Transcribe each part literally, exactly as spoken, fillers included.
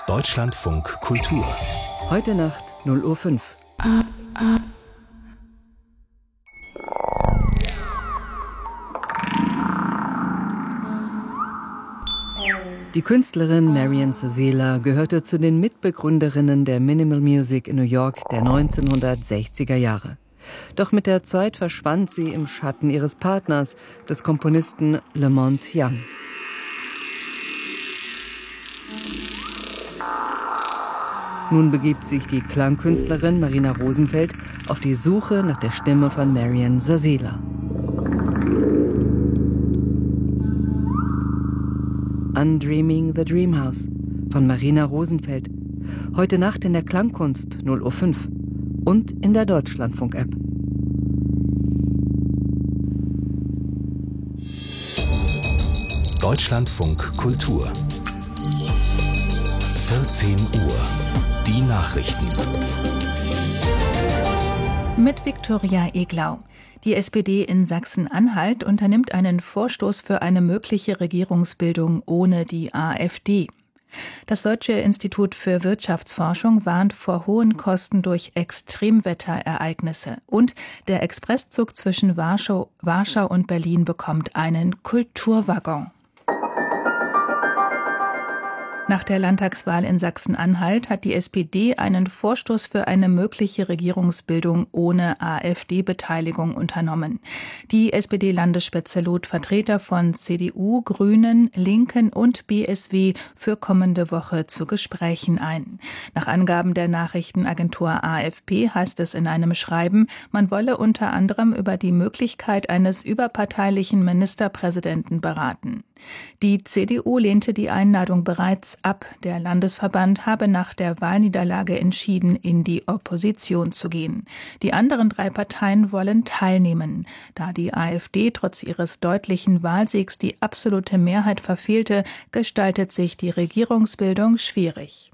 Deutschlandfunk Kultur. Heute Nacht null Uhr fünf. Die Künstlerin Marian Sazela gehörte zu den Mitbegründerinnen der Minimal Music in New York der neunzehnhundertsechziger Jahre. Doch mit der Zeit verschwand sie im Schatten ihres Partners, des Komponisten Lamont Young. Nun begibt sich die Klangkünstlerin Marina Rosenfeld auf die Suche nach der Stimme von Marian Sazela. Undreaming the Dreamhouse von Marina Rosenfeld. Heute Nacht in der Klangkunst null Uhr fünf und in der Deutschlandfunk-App. Deutschlandfunk Kultur. vierzehn Uhr. Die Nachrichten. Mit Viktoria Eglau. Die S P D in Sachsen-Anhalt unternimmt einen Vorstoß für eine mögliche Regierungsbildung ohne die AfD. Das Deutsche Institut für Wirtschaftsforschung warnt vor hohen Kosten durch Extremwetterereignisse. Und der Expresszug zwischen Warschau, Warschau und Berlin bekommt einen Kulturwaggon. Nach der Landtagswahl in Sachsen-Anhalt hat die S P D einen Vorstoß für eine mögliche Regierungsbildung ohne AfD-Beteiligung unternommen. Die S P D-Landesspitze lud Vertreter von C D U, Grünen, Linken und B S W für kommende Woche zu Gesprächen ein. Nach Angaben der Nachrichtenagentur A F P heißt es in einem Schreiben, man wolle unter anderem über die Möglichkeit eines überparteilichen Ministerpräsidenten beraten. Die C D U lehnte die Einladung bereits ab. Der Landesverband habe nach der Wahlniederlage entschieden, in die Opposition zu gehen. Die anderen drei Parteien wollen teilnehmen. Da die AfD trotz ihres deutlichen Wahlsiegs die absolute Mehrheit verfehlte, gestaltet sich die Regierungsbildung schwierig.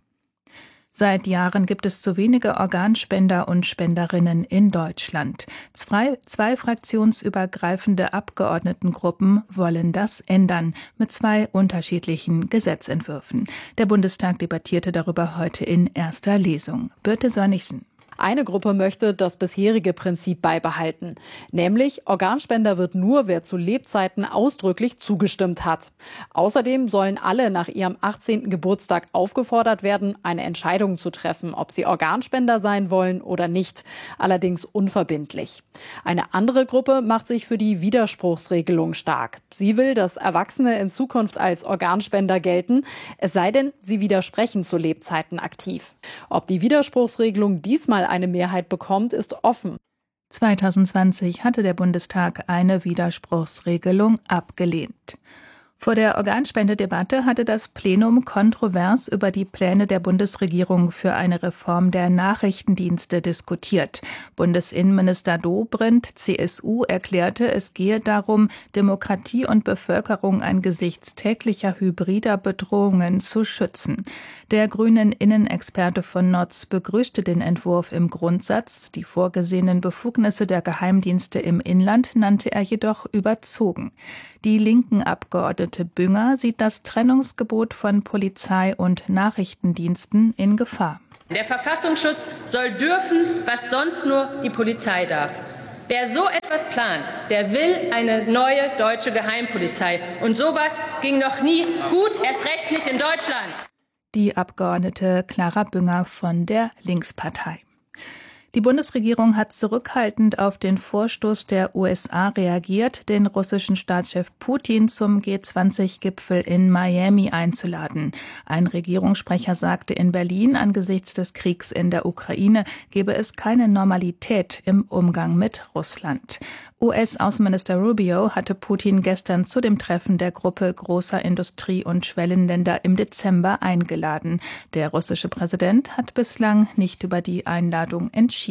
Seit Jahren gibt es zu wenige Organspender und Spenderinnen in Deutschland. Zwei, zwei fraktionsübergreifende Abgeordnetengruppen wollen das ändern, mit zwei unterschiedlichen Gesetzentwürfen. Der Bundestag debattierte darüber heute in erster Lesung. Birte Sönnigsen. Eine Gruppe möchte das bisherige Prinzip beibehalten. Nämlich, Organspender wird nur, wer zu Lebzeiten ausdrücklich zugestimmt hat. Außerdem sollen alle nach ihrem achtzehnten Geburtstag aufgefordert werden, eine Entscheidung zu treffen, ob sie Organspender sein wollen oder nicht. Allerdings unverbindlich. Eine andere Gruppe macht sich für die Widerspruchsregelung stark. Sie will, dass Erwachsene in Zukunft als Organspender gelten, es sei denn, sie widersprechen zu Lebzeiten aktiv. Ob die Widerspruchsregelung diesmal eine Mehrheit bekommt, ist offen. zwanzig zwanzig hatte der Bundestag eine Widerspruchsregelung abgelehnt. Vor der Organspendedebatte hatte das Plenum kontrovers über die Pläne der Bundesregierung für eine Reform der Nachrichtendienste diskutiert. Bundesinnenminister Dobrindt, C S U, erklärte, es gehe darum, Demokratie und Bevölkerung angesichts täglicher hybrider Bedrohungen zu schützen. Der grünen Innenexperte von Notz begrüßte den Entwurf im Grundsatz. Die vorgesehenen Befugnisse der Geheimdienste im Inland nannte er jedoch überzogen. Die linken Abgeordnete Bünger sieht das Trennungsgebot von Polizei und Nachrichtendiensten in Gefahr. Der Verfassungsschutz soll dürfen, was sonst nur die Polizei darf. Wer so etwas plant, der will eine neue deutsche Geheimpolizei. Und sowas ging noch nie gut, erst recht nicht in Deutschland. Die Abgeordnete Clara Bünger von der Linkspartei. Die Bundesregierung hat zurückhaltend auf den Vorstoß der U S A reagiert, den russischen Staatschef Putin zum G zwanzig Gipfel in Miami einzuladen. Ein Regierungssprecher sagte in Berlin, angesichts des Kriegs in der Ukraine gebe es keine Normalität im Umgang mit Russland. U S-Außenminister Rubio hatte Putin gestern zu dem Treffen der Gruppe großer Industrie- und Schwellenländer im Dezember eingeladen. Der russische Präsident hat bislang nicht über die Einladung entschieden.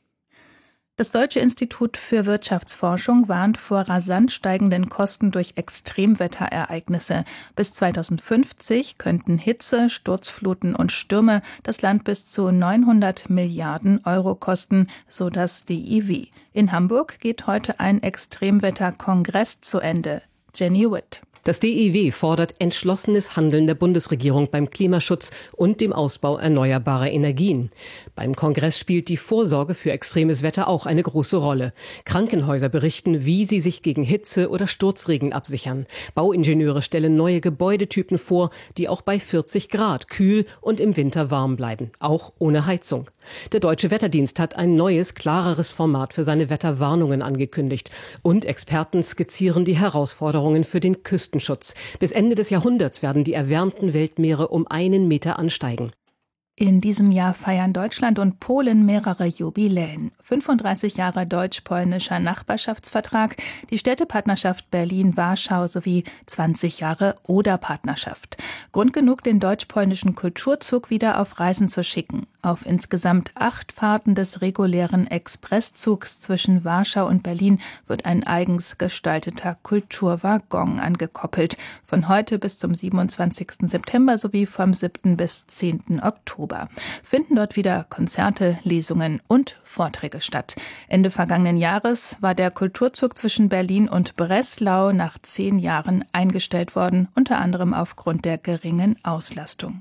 Das Deutsche Institut für Wirtschaftsforschung warnt vor rasant steigenden Kosten durch Extremwetterereignisse. Bis zweitausendfünfzig könnten Hitze, Sturzfluten und Stürme das Land bis zu neunhundert Milliarden Euro kosten, so das D I W. In Hamburg geht heute ein Extremwetterkongress zu Ende. Jenny Witt. Das D I W fordert entschlossenes Handeln der Bundesregierung beim Klimaschutz und dem Ausbau erneuerbarer Energien. Beim Kongress spielt die Vorsorge für extremes Wetter auch eine große Rolle. Krankenhäuser berichten, wie sie sich gegen Hitze oder Sturzregen absichern. Bauingenieure stellen neue Gebäudetypen vor, die auch bei vierzig Grad kühl und im Winter warm bleiben, auch ohne Heizung. Der Deutsche Wetterdienst hat ein neues, klareres Format für seine Wetterwarnungen angekündigt. Und Experten skizzieren die Herausforderungen für den Küstenschutz. Bis Ende des Jahrhunderts werden die erwärmten Weltmeere um einen Meter ansteigen. In diesem Jahr feiern Deutschland und Polen mehrere Jubiläen. fünfunddreißig Jahre deutsch-polnischer Nachbarschaftsvertrag, die Städtepartnerschaft Berlin-Warschau sowie zwanzig Jahre Oder-Partnerschaft. Grund genug, den deutsch-polnischen Kulturzug wieder auf Reisen zu schicken. Auf insgesamt acht Fahrten des regulären Expresszugs zwischen Warschau und Berlin wird ein eigens gestalteter Kulturwaggon angekoppelt. Von heute bis zum siebenundzwanzigsten September sowie vom siebten bis zehnten Oktober. Finden dort wieder Konzerte, Lesungen und Vorträge statt. Ende vergangenen Jahres war der Kulturzug zwischen Berlin und Breslau nach zehn Jahren eingestellt worden, unter anderem aufgrund der geringen Auslastung.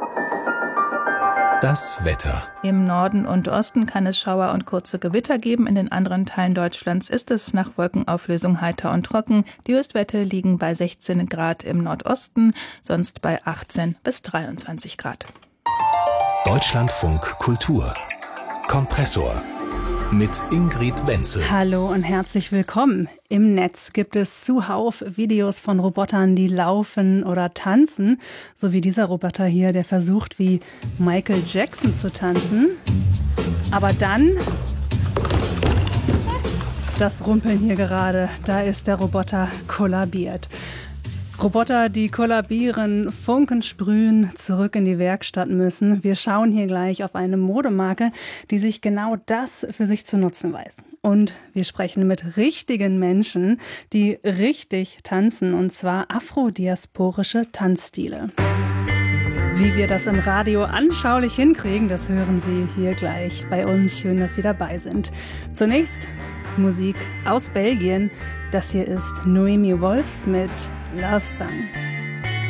Das Wetter. Im Norden und Osten kann es Schauer und kurze Gewitter geben. In den anderen Teilen Deutschlands ist es nach Wolkenauflösung heiter und trocken. Die Höchstwerte liegen bei sechzehn Grad im Nordosten, sonst bei achtzehn bis dreiundzwanzig Grad. Deutschlandfunk Kultur. Kompressor. Mit Ingrid Wenzel. Hallo und herzlich willkommen. Im Netz gibt es zuhauf Videos von Robotern, die laufen oder tanzen. So wie dieser Roboter hier, der versucht, wie Michael Jackson zu tanzen. Aber dann, das Rumpeln hier gerade, da ist der Roboter kollabiert. Roboter, die kollabieren, Funken sprühen, zurück in die Werkstatt müssen. Wir schauen hier gleich auf eine Modemarke, die sich genau das für sich zu nutzen weiß. Und wir sprechen mit richtigen Menschen, die richtig tanzen, und zwar afrodiasporische Tanzstile. Wie wir das im Radio anschaulich hinkriegen, das hören Sie hier gleich bei uns. Schön, dass Sie dabei sind. Zunächst Musik aus Belgien. Das hier ist Noemi Wolfs mit Love Song.